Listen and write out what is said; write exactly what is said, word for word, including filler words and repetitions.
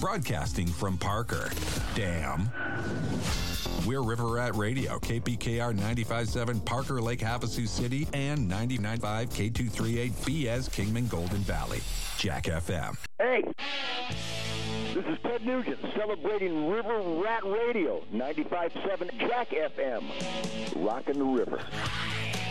broadcasting from Parker. Damn. We're River Rat Radio, K P K R ninety-five point seven, Parker Lake, Havasu City, and ninety-nine point five K two thirty-eight B S Kingman Golden Valley. Jack F M. Hey, this is Ted Nugent celebrating River Rat Radio, ninety-five point seven Jack F M. Rockin' the river.